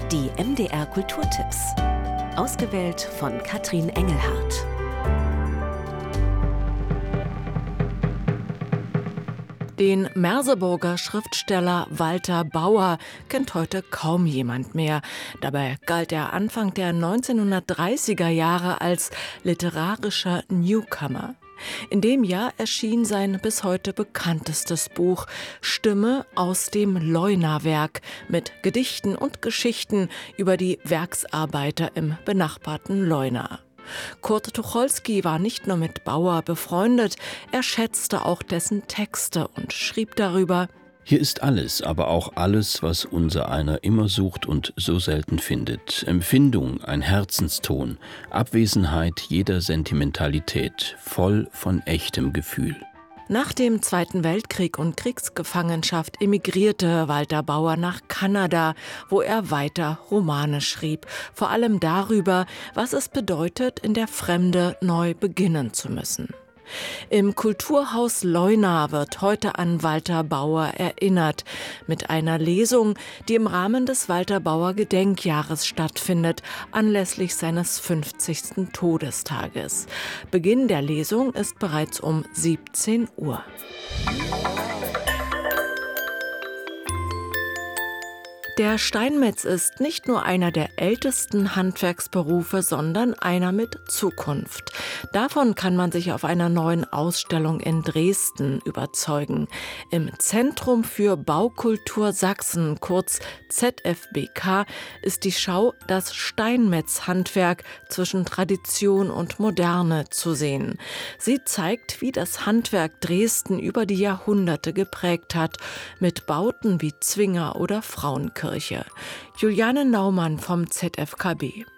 Die MDR Kulturtipps. Ausgewählt von Katrin Engelhardt. Den Merseburger Schriftsteller Walter Bauer kennt heute kaum jemand mehr. Dabei galt er Anfang der 1930er Jahre als literarischer Newcomer. In dem Jahr erschien sein bis heute bekanntestes Buch Stimme aus dem Leuna-Werk mit Gedichten und Geschichten über die Werksarbeiter im benachbarten Leuna. Kurt Tucholsky war nicht nur mit Bauer befreundet, er schätzte auch dessen Texte und schrieb darüber: Hier ist alles, aber auch alles, was unsereiner immer sucht und so selten findet. Empfindung, ein Herzenston, Abwesenheit jeder Sentimentalität, voll von echtem Gefühl. Nach dem Zweiten Weltkrieg und Kriegsgefangenschaft emigrierte Walter Bauer nach Kanada, wo er weiter Romane schrieb, vor allem darüber, was es bedeutet, in der Fremde neu beginnen zu müssen. Im Kulturhaus Leuna wird heute an Walter Bauer erinnert, mit einer Lesung, die im Rahmen des Walter Bauer Gedenkjahres stattfindet, anlässlich seines 50. Todestages. Beginn der Lesung ist bereits um 17 Uhr. Der Steinmetz ist nicht nur einer der ältesten Handwerksberufe, sondern einer mit Zukunft. Davon kann man sich auf einer neuen Ausstellung in Dresden überzeugen. Im Zentrum für Baukultur Sachsen, kurz ZFBK, ist die Schau Das Steinmetz-Handwerk zwischen Tradition und Moderne zu sehen. Sie zeigt, wie das Handwerk Dresden über die Jahrhunderte geprägt hat, mit Bauten wie Zwinger oder Frauenkirche. Juliane Naumann vom ZFKB.